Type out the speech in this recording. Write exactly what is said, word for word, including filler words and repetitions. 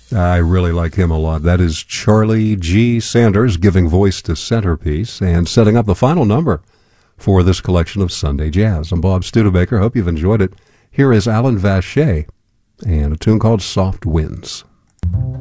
I really like him a lot. That is Charlie G. Sanders giving voice to Centerpiece and setting up the final number for this collection of Sunday Jazz. I'm Bob Studebaker. Hope you've enjoyed it. Here is Alan Vacher and a tune called Soft Winds.